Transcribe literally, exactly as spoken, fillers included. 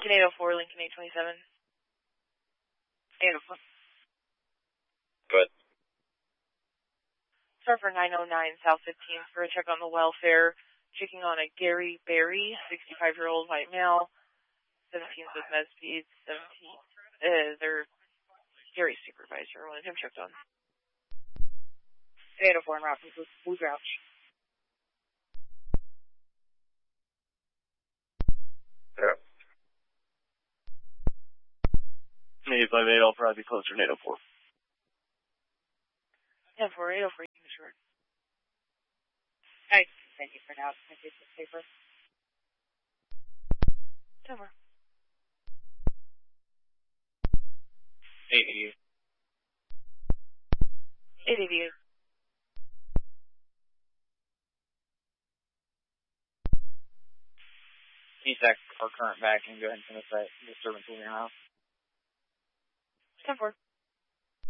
Lincoln eight oh four, Lincoln eight twenty-seven. eight oh four. Good. Start for nine oh nine South fifteenth for a check on the welfare. Checking on a Gary Berry, sixty-five-year-old white male. seventeenth with med speed. seventeenth. Uh, their Gary supervisor wanted him checked on. eight oh four en route from Blue Grouch. Yeah. eighty-five eight, I'll probably be closer than eight oh four. ten four, eight oh four, you can be short. Hey, thank you for now. Thank you for the paper. ten four. eight eighty-eight. eight eighty-eight. P SAC our current back and go ahead and send us that disturbance in your house. ten four.